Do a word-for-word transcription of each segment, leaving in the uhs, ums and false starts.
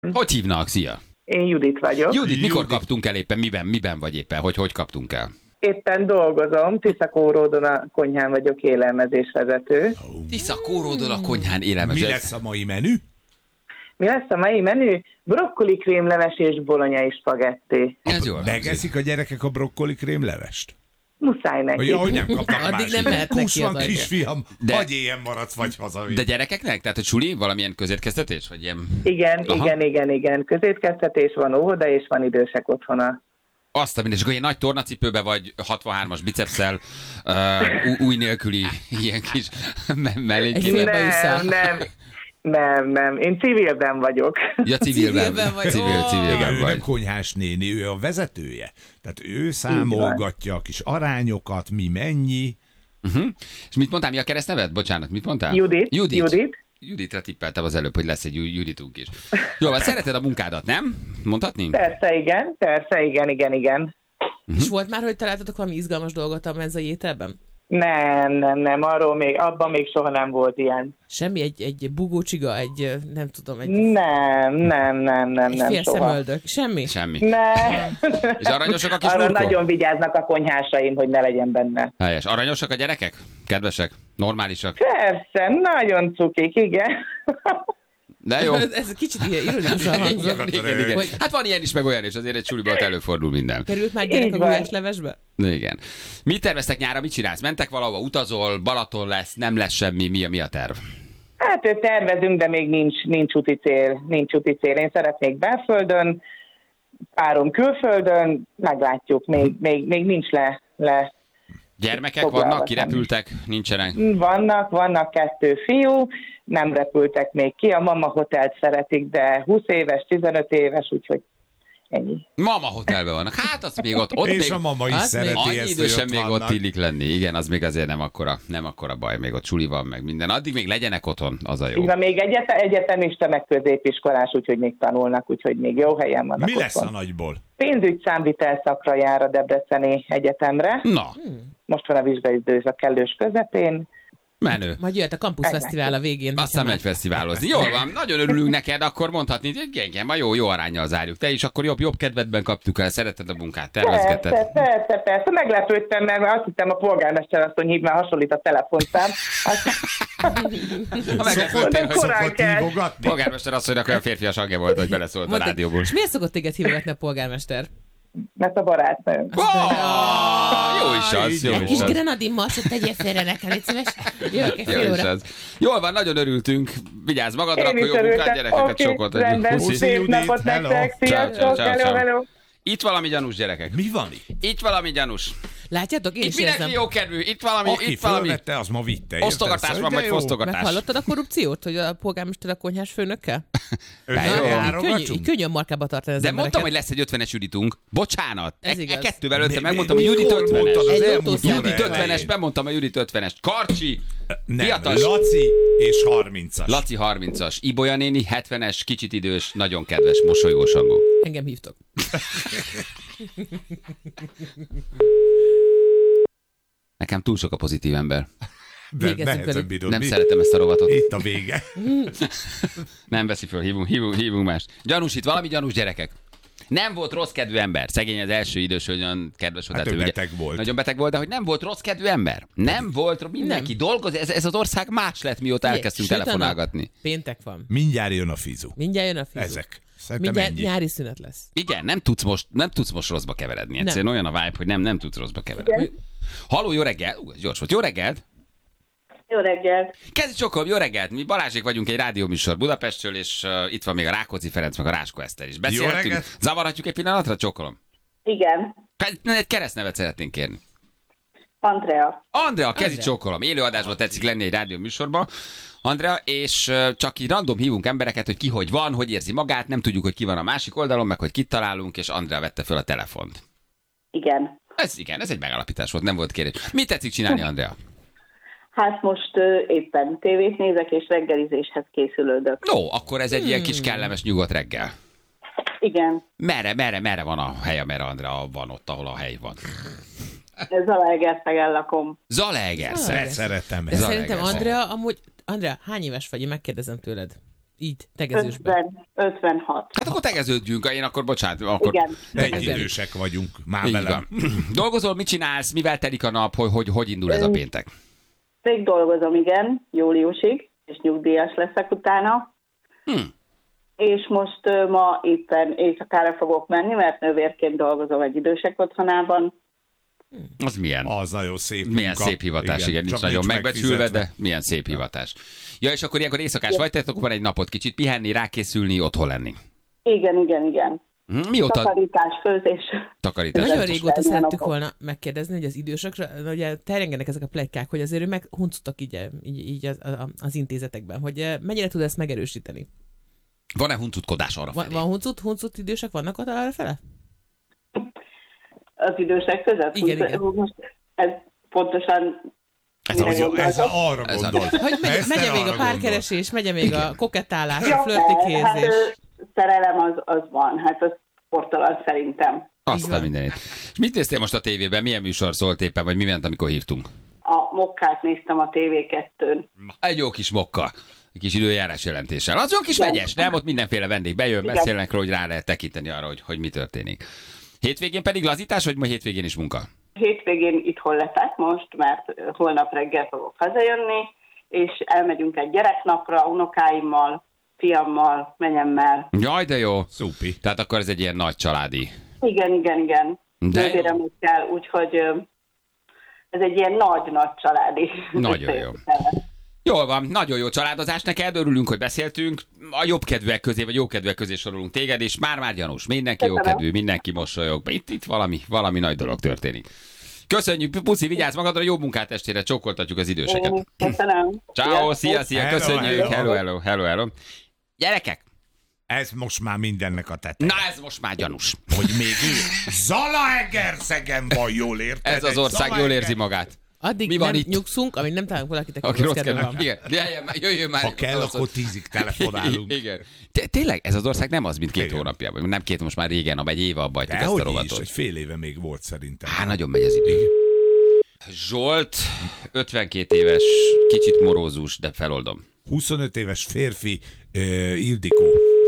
Hogy hívnak? Szia! Én Judit vagyok. Judit, mikor kaptunk el éppen? Miben, miben vagy éppen? Hogy hogy kaptunk el? Éppen dolgozom, Tiszakóródon a konyhán vagyok élelmezésvezető. Tiszakóródon a konyhán élelmezés. Mi lesz a mai menü? Mi lesz a mai menü? Brokkoli krémleves és bolonyai spagetti. Ez jól Megeszik a gyerekek a brokkoli krémlevest? Muszáj neki. Hogy ahogy nem kapnak Addig másik. nem mehet neki Kusz van, az agy. kisfiam, De- hagyj éjjel maradsz, vagy haza. De gyerekeknek? Tehát a suli? Valamilyen közérkeztetés? Vagy ilyen... Igen, Aha. igen, igen, igen. Közétkeztetés van, óvoda, és van idősek otthona. Azt a minden, és akkor ilyen nagy tornacipőbe vagy hatvanhármas bicepsszel, uh, új nélküli ilyen kis me- mellény. Egy félbe vissza. Nem, nem, nem, nem. Én civilben vagyok. Ja, civilben. Civilben vagy. Civil, Ó. civilben Igen, ő nem vagy. konyhás néni, ő a vezetője. Tehát ő számolgatja a kis arányokat, mi mennyi. Uh-huh. És mit mondtál, mi a keresztneved? Bocsánat, mit mondtál? Judit. Judit. Judit. Juditra tippeltem az előbb, hogy lesz egy Ju- Juditunk is. Jó, hát szereted a munkádat, nem? Mondhatni? Persze, igen, persze, igen, igen, igen. És volt már, hogy találtatok valami izgalmas dolgot a menzai ételben? Nem, nem, nem, arról még, abban még soha nem volt ilyen. Semmi, egy, egy bugócsiga, egy, nem tudom, egy, Nem, nem, nem, nem, egy nem, fél soha. szemöldök. Semmi? Semmi. Nem. És aranyosak a kis Arra lurkok? nagyon vigyáznak a konyhásaim, hogy ne legyen benne. Helyes. Aranyosak a gyerekek? Kedvesek? Normálisak? Persze, nagyon cukik, igen. De jó. Ez, ez kicsit ilyen ironikusan hangzott. Igen, igen. Hogy Hát van ilyen is, meg olyan is, azért egy suliban ott előfordul minden. került már gyerek Így a van. gulyás levesbe? Igen. Mit terveztek nyára, mit csinálsz? Mentek valahova, utazol, Balaton lesz, nem lesz semmi, mi a, mi a terv? Hát őt tervezünk, de még nincs, nincs úti cél, nincs úti cél. Én szeretnék belföldön, párom külföldön, meglátjuk, még, még, még nincs le, le. Gyermekek Foglalva vannak, semmi. kirepültek, nincsenek? Vannak, vannak kettő fiú, nem repültek még ki, a mama hotelt szeretik, de húsz éves, tizenöt éves, úgyhogy ennyi. Mama hotelben vannak. Hát az még ott, ott És még a mama is Az szereti annyi ezt, idősen hogy még vannak. ott illik lenni. Igen, az még azért nem akkora, nem akkora baj. Még ott suli van, meg minden. Addig még legyenek otthon, az a jó. Így van, még egyet, egyetemista, meg középiskolás, úgyhogy még tanulnak, úgyhogy még jó helyen vannak. Mi lesz a otthon. nagyból? Pénzügy számvitel szakra jár a Debreceni Egyetemre. Na, Most van a vizsgaidőz a kellős közepén. menő. Majd jöhet a Campus Fesztivál a végén. Aztán megy fesztiválozni. Jól van, nagyon örülünk neked, akkor mondhatni, hogy igen, ma jó, jó aránnyal zárjuk. Te is akkor jobb, jobb kedvedben kaptuk el, szereted a munkát, tervezgeted. Persze, persze, persze. Meglepődtem, mert azt hittem a polgármester asszony hív, mert hasonlít a telefonszám. Ha meglepődtél, hogy korán Szokott kell. hívogatni? polgármester asszonynak olyan férfias hangja volt, hogy beleszólt a Mondta, rádióból. és miért szokott téged hívogatni a polgármester? Mert a barátnőm. Ó, jó is az, jó is Kis az. grenadin marsot tegyél félre nekem, légy szíves. Jövök egy Jó fél is óra. az. Jól van, nagyon örültünk. Vigyázz magadra, Én akkor is jó munkát, örültem. gyerekeket Oké, sokat. rendben, Puszi. szép Judit, napot hello. nektek, Ciao, ciao, sziasztok, ciao, hello, ciao. hello. Itt valami gyanús, gyerekek. Mi van itt? Itt valami gyanús. Látjátok, én Itt is mindenki érzem. jó kedvű. Itt valami, Aki itt valami fölvette, az ma vitte. érted? osztogatás Szóval, van, de vagy jó. fosztogatás. Meghallottad a korrupciót, hogy a polgármester a konyhás főnökkel? Ő De nem jó. Könnyű, járogatunk? könnyű markába tartani az De embereket. mondtam, hogy lesz egy ötvenes Juditunk. Bocsánat. Ez e, igaz. e kettővel előtte Mi- megmondtam, mi- hogy Judit mikor ötvenes. mondtad az Egy elmúlt lottószám. óra Judit ötvenes, elején? bemondtam a Judit ötvenest. Karcsi, Nem, Fiatalos. Laci és harmincas. Laci harmincas, Ibolya néni hetvenes, kicsit idős, nagyon kedves, mosolygós hangú. Engem hívtok. Nekem túl sok a pozitív ember. De Végezzünk nehezen velük. bírod. Nem Mi? szeretem ezt a rovatot. Itt a vége. Nem veszi föl, hívunk, hívunk, hívunk mást. Gyanús itt, valami gyanús, gyerekek. Nem volt rossz kedvű ember. Szegény az első idős, hogy olyan kedves volt. Hát hát ő ugye beteg volt. Nagyon beteg volt, de hogy nem volt rossz kedvű ember. Nem volt, mindenki dolgozik. Ez, ez az ország más lett, mióta elkezdtünk Süt a nap. telefonálgatni. Péntek van. Mindjárt jön a fizu. Mindjárt jön a fizu. Ezek. Szerintem Mindjárt ennyi. nyári szünet lesz. Igen, nem tudsz most, nem tudsz most rosszba keveredni. Egyszerűen olyan a vibe, hogy nem, nem tudsz rosszba keveredni. Halló, jó reggel. Ú, ez gyors volt. Jó reggelt. Jó reggelt. Kezdj csokom, jó reggelt! Mi Balázsék vagyunk egy rádióműsor Budapestről, és uh, itt van még a Rákóczi Ferenc, meg a Ráskó Eszter is. Beszélhetünk? reggelt! Zavarhatjuk egy pillanatra, csokolom? Igen, Egy keresztnevet szeretnénk kérni. Andrea. Andrea, kezdj Andrea. csokolom. Élőadásban tetszik lenni egy rádióműsorban. Andrea, és uh, csak így random hívunk embereket, hogy ki hogy van, hogy érzi magát, nem tudjuk, hogy ki van a másik oldalon, meg hogy kit találunk, és Andrea vette föl a telefont. Igen. Ez igen, ez egy megállapítás volt, nem volt kérés. Mit tetszik csinálni, Andrea? Hát most ö, éppen tévét nézek, és reggelizéshez készülődök. No, akkor ez egy ilyen kis kellemes nyugodt reggel. Igen, Merre, merre, merre van a hely, amerre Andrea van ott, ahol a hely van? Zalaegerszegen lakom. Zalaegerszeg. Szeretem De ezt. Zalaegerszeg. szerintem Andrea, amúgy, Andrea, hány éves vagy? Én megkérdezem tőled. Így, tegezősben. ötven, ötvenhat. Hát akkor tegeződjünk, én akkor bocsánat. Akkor... Igen. Egy idősek vagyunk, már Így velem. van. Dolgozol, mit csinálsz, mivel telik a nap, hogy hogy, hogy indul ez a péntek? Még dolgozom, igen, júliusig, és nyugdíjas leszek utána. Hm. És most uh, ma éppen éjszakára fogok menni, mert nővérként dolgozom egy idősek otthonában. Az milyen? Az nagyon szép Milyen munka. szép hivatás, igen, igen nincs csak nagyon megbecsülve, megfizetve. de milyen szép hivatás. Ja, és akkor ilyenkor éjszakás vagy, tehát akkor van egy napot kicsit pihenni, rákészülni, otthon lenni. Igen, igen, igen. Hm, mióta? Takarítás, főzés. Takarítás. Nagyon Főzés. régóta Főzés. szerettük volna megkérdezni, hogy az idősökre, ugye terjengenek ezek a pletykák, hogy azért ő meg huncutak így, így, így az, az intézetekben, hogy mennyire tud ezt megerősíteni? Van-e huncutkodás arra Van, felé? van huncut, huncut idősek vannak ott arra fele? Az idősek között? Igen, Most- igen. Most ez pontosan... Ez mire az- Jó, gondoltok? ez arra Ez a- gondol. Hogy megy, Ezt megye te még arra a párkeresés, megye még a kokettálás, a Ja, hát flörtikérzés. ö, szerelem az, az van, hát az sportalan szerintem. Azt a mindenit. És mit néztél most a tévében? Milyen műsor szólt éppen, vagy mi ment, amikor hívtunk? A mokkát néztem a té vé kettőn. Egy jó kis mokka. Egy kis időjárás jelentéssel. Az jó kis Igen. vegyes, nem? Ott mindenféle vendég bejön, Igen. beszélnek róla, hogy rá lehet tekinteni arra, hogy, hogy mi történik. Hétvégén pedig lazítás, vagy ma hétvégén is munka? Hétvégén itthon leszek most, mert holnap reggel fogok hazajönni, és elmegyünk egy gyereknapra unokáimmal, fiammal, menyemmel. Jaj, de jó. Szupi. Tehát akkor ez egy ilyen nagy családi. Igen, igen, igen. De jó. Nővéremekkel, úgyhogy ö, ez egy ilyen nagy-nagy családi. Nagyon jó. Jól van, nagyon jó családozás neked, örülünk, hogy beszéltünk. A jobbkedvűek közé, vagy jókedvűek közé sorolunk téged, és már-már gyanús. Mindenki Köszönöm. jókedvű, mindenki mosolyog. Itt, itt valami, valami nagy dolog történik. Köszönjük, Puszi, vigyázz magadra, jó munkát estére, csókoltatjuk az időseket. Én Köszönöm. Ciao, szia, szia, Hello, köszönjük, hello. hello, hello, hello, hello. Gyerekek, Ez most már mindennek a tete. na ez most már gyanús. Hogy még ő Zalaegerszegen van, jól érted? Ez az Egy ország jól Zalaeger- érzi magát. Addig Mi van nem itt? nyugszunk, amíg nem találunk valakit, aki, Aki rossz rossz kedve kedve. van. Igen, jöjjön már, jöjjön már. Ha kell, akkor tízig telefonálunk. Igen. Té- Tényleg, ez az ország nem az, mint két Igen. hónapja. vagy Nem két, most már régen, ab egy éve abba hagytuk ezt a Dehogy is, rovatot. egy fél éve még volt szerintem. Há, nagyon megy az idő. Zsolt, ötvenkét éves, kicsit morózus, de feloldom. huszonöt éves férfi, uh, Ildikó.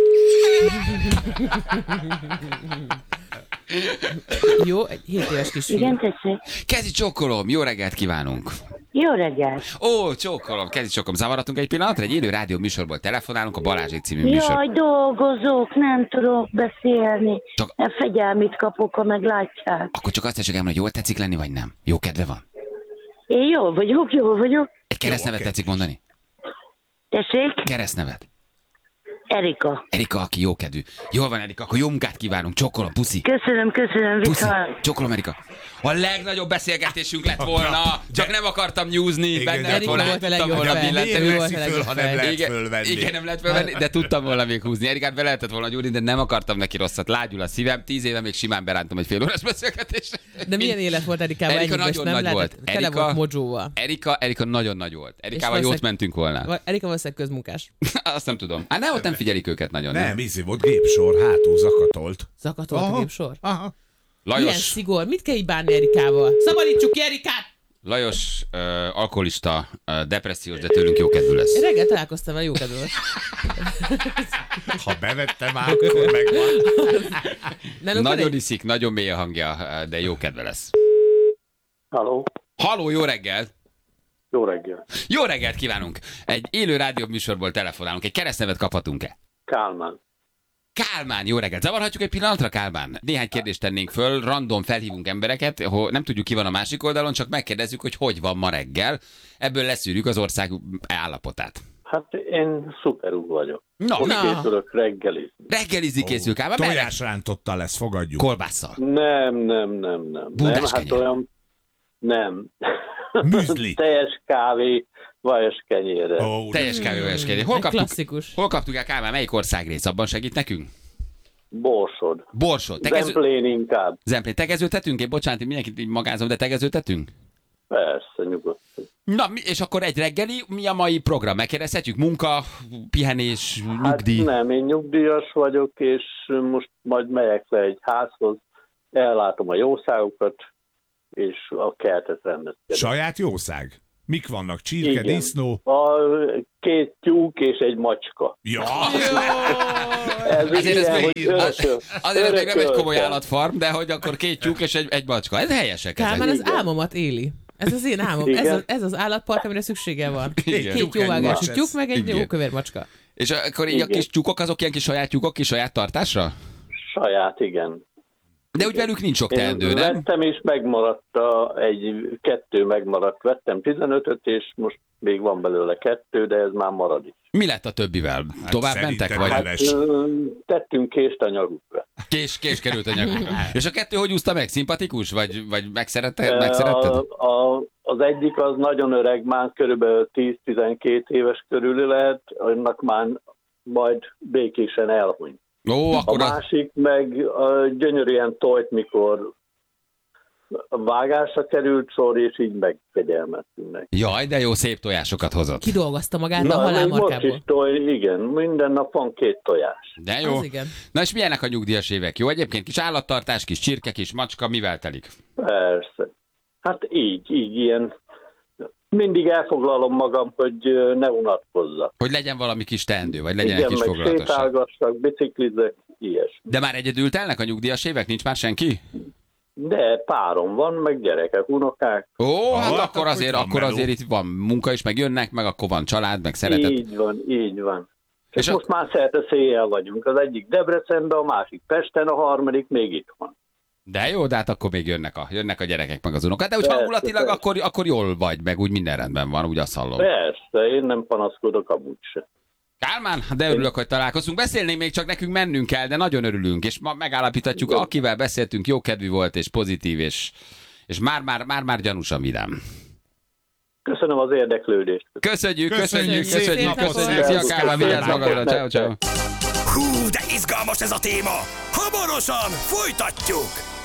Jó, egy hét éves kisfiú. Igen, tessék. Kezi csókolom, jó reggelt kívánunk. Jó reggelt. Ó, csókolom, kezi csókolom. Zavaratunk egy pillanatra, egy élő rádió műsorból telefonálunk, a Balázsék című műsor. Jaj, dolgozok, nem tudok beszélni. Csak- Csak... Fegyelmit kapok, ha meglátják. Akkor csak azt tessék, hogy jól tetszik lenni, vagy nem? Jó kedve van? Én jól vagyok, jól vagyok. Egy keresztnevet Jó, tetszik mondani? Tessék? Keresztnevet. Erika. Erika, aki jókedvű. Jól van, Erika, akkor jó munkát kívánunk. Csókolom, puszi. Köszönöm, köszönöm, Puszi, viszont. csókolom, Erika. A legnagyobb beszélgetésünk lett volna, csak nem akartam nyúzni, Igen, benne de lett Erika volna, volt a tudtam legjobb volna fel. billenteni. Miért Miért volt a veszi föl, legjobb ha nem fel? lehet Igen, fölvenni? igen, nem lehet fölvenni, de tudtam volna még húzni. Erikát be lehetett volna gyúrni, de nem akartam neki rosszat. Lágyul a szívem, tíz éve még simán berántam egy fél órás beszélgetésre. De milyen élet volt Erikával? Erika Ennyi most nagyon nem nagy lehetett? volt. Tele Erika- volt modzsóval. Erika, Erika nagyon nagy volt. Erikával És jót valószínűleg- mentünk volna. Va- Erika valószínűleg közmunkás. Azt nem tudom. Hát nem, ott nem figyelik őket nagyon. Nem, izé volt gépsor, hátul zakatolt. Zakatolt a gépsor. Aha. Milyen Lajos, szigor? Mit kell így bánni Erikával? Szabadítsuk ki Erikát! Lajos uh, alkoholista, uh, depressziós, de tőlünk jó kedvű lesz. Én reggel találkoztam vele, jó kedvült. Ha bevettem át, akkor megvan. Nálunk van Nagyon egy- iszik, nagyon mély a hangja, uh, de jó kedve lesz. Halló, Halló, jó reggelt! jó reggel. Jó reggelt kívánunk! Egy élő rádió műsorból telefonálunk. Egy keresztnevet kaphatunk-e? Kálmán. Kálmán, jó reggelt! Zavarhatjuk egy pillanatra, Kálmán? Néhány kérdést tennénk föl, random felhívunk embereket, ho, nem tudjuk ki van a másik oldalon, csak megkérdezzük, hogy hogy van ma reggel. Ebből leszűrjük az ország állapotát. Hát én szuperú vagyok. Na, Most na. készülök reggelizni. Reggelizni készül, Kálmán. Merre? Tojásrántotta lesz, fogadjuk. Kolbásszal. Nem, nem, nem, nem. Nem, Bundás hát kenyér. olyan... Nem. Műzli. Teljes kávé, vajas kenyérre. Ó, Teljes kávévás kérdés. Hol Egy kaptuk, klasszikus. hol kaptuk el, Kálmán? Melyik országrész? Abban segít nekünk? Borsod. Borsod. Tegező... Zemplén inkább. Zemplén. Tegezőtetünk? Én bocsánat, én mindenkit így magázom, de tegezőtetünk? Persze, nyugodtan. Na, mi- és akkor egy reggeli, mi a mai program? Megkérdezhetjük? Munka, pihenés, Hát nyugdíj? nem, én nyugdíjas vagyok, és most majd megyek le egy házhoz, ellátom a jószágokat, és a kertet rendezkedem. Saját jószág? Mik vannak? Csirke, Igen. disznó? A két tyúk és egy macska. Ja. Ez Azért ez ilyen, még, hogy örököl, azért ez még nem egy komoly örököltem. állatfarm, de hogy akkor két tyúk és egy, egy macska. Ez helyesek Kálmán ezek. az álmomat éli. Ez az én álmom. Igen. Ez az, ez az állatpark, amire szüksége van. Igen. Két jóvágású Egy tyúk, meg egy Igen. jó kövér macska. És akkor így a Igen. kis tyúkok, azok ilyen kis saját tyúkok, kis saját tartásra? Saját, igen. De úgy velük nincs sok Én teendő, nem? vettem és megmaradt, a, egy, kettő megmaradt. Vettem tizenötöt, és most még van belőle kettő, de ez már marad is. Mi lett a többivel? Hát Tovább szerintem mentek? Vagy el- Hát, Üres. ö, tettünk kést a nyakukra. kés, kés került a nyakukba. És a kettő hogy úszta meg? Szimpatikus? Vagy, vagy megszerette, megszeretted? A, a, az egyik az nagyon öreg, már körülbelül tíz-tizenkét éves körül lehet, annak már majd békésen elhunyt. Ó, A akkor a... másik meg a gyönyörűen tojt, mikor vágásra került sor, és így megkegyelmeztünk neki. Jaj, de jó, szép tojásokat hozott. Kidolgozta magát a Na, még most halálmarkából. is toj, igen, minden nap van két tojás. De jó. Az igen. Na és milyenek a nyugdíjas évek? Jó, egyébként kis állattartás, kis csirke, kis macska, mivel telik? Persze. Hát így, így ilyen. Mindig elfoglalom magam, hogy ö, ne unatkozzak. Hogy legyen valami kis teendő, vagy legyen Igen, egy kis meg foglalatosság. sétálgassak, biciklizek, ilyesmi. De már egyedül telnek a nyugdíjas évek? Nincs már senki? De párom van, meg gyerekek, unokák. Ó, hát hát akkor akkor azért, itt van akkor meló. azért itt van munka is, meg jönnek, meg akkor van család, meg szeretet. Így van, így van. És És a- most már szerte széjjel vagyunk. Az egyik Debrecenben, a másik Pesten, a harmadik még itt van. De jó, de hát akkor még jönnek a, jönnek a gyerekek, meg az unokák. De úgy Persze, hangulatilag persze. akkor, akkor jól vagy, meg úgy minden rendben van, úgy azt hallom. Persze, én nem panaszkodok amúgy se. Kálmán, de örülök, hogy találkozunk. Beszélnénk még, csak nekünk mennünk kell, de nagyon örülünk, és ma megállapíthatjuk, akivel beszéltünk, jókedvű volt, és pozitív, és, és már-már, már-már gyanúsan vidám. Köszönöm az érdeklődést. Köszönjük, Köszönjük, köszönjük, szép köszönjük, napot! köszönjük. Szia, Kálmán, vigyázz magadra, ciao, ciao. Hú, de izgalmas ez a téma! Hamarosan folytatjuk!